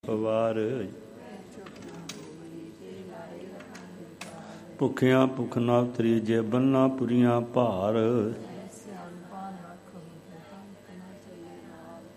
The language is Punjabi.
ਪਵਾਰ। ਭੁੱਖਿਆਂ ਭੁੱਖ ਨਾ ਉਤਰੀ ਜੇ ਬੰਨਾ ਪੁਰੀਆਂ ਭਾਰ।